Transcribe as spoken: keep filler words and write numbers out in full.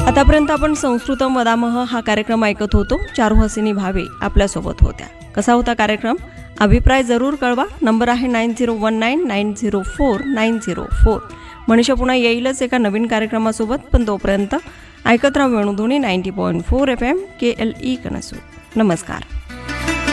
आतापर्यंत आपण संस्कृतम वदामः हा कार्यक्रम ऐकत होतो. चारुहासिनी भावे आपल्यासोबत होत्या. कसा होता कार्यक्रम? अभिप्राय जरूर कळवा. नंबर आहे nine zero one nine nine zero four nine zero four. Manisha पुन्हा येईलच एका नवीन कार्यक्रमासोबत, पण तोपर्यंत ऐकत राहा Venudhwani ninety point four F M के एल ई कणसूर. नमस्कार.